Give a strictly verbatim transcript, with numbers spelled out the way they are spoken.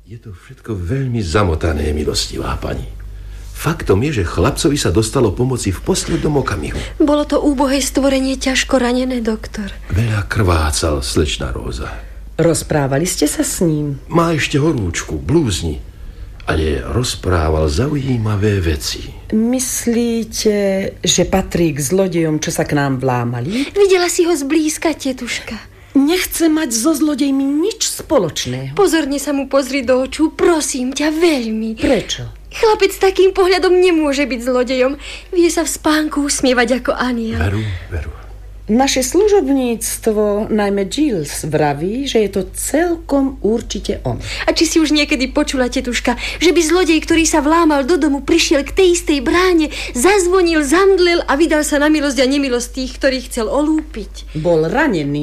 Je to všetko veľmi zamotané, milostivá pani. Faktom je, že chlapcovi sa dostalo pomoci v poslednom okamihu. Bolo to úbohé stvorenie ťažko ranené, doktor. Veľa krvácal, slečna Róza. Rozprávali ste sa s ním? Má ešte horúčku, blúzni. Ale rozprával zaujímavé veci. Myslíte, že patrí k zlodejom, čo sa k nám vlámali? Videla si ho zblízka, tetuška. Nechce mať so zlodejmi nič spoločného. Pozorne sa mu pozri do očí, prosím ťa, veľmi. Prečo? Chlapec s takým pohľadom nemôže byť zlodejom. Vie sa v spánku usmievať ako aniel. Veru, veru. Naše služobníctvo, najmä Giles, vraví, že je to celkom určite on. A či si už niekedy počula, tetuška, že by zlodej, ktorý sa vlámal do domu, prišiel k tej istej bráne, zazvonil, zamdlel a vydal sa na milosť a nemilosť tých, ktorých chcel olúpiť? Bol ranený.